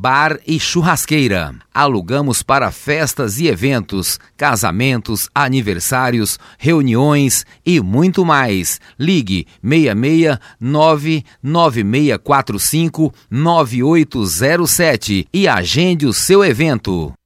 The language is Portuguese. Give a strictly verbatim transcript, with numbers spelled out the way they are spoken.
bar e churrasqueira. Alugamos para festas e eventos, casamentos, aniversários, reuniões e muito mais. Ligue seis seis nove nove seis quatro cinco nove oito zero sete e agende o seu evento.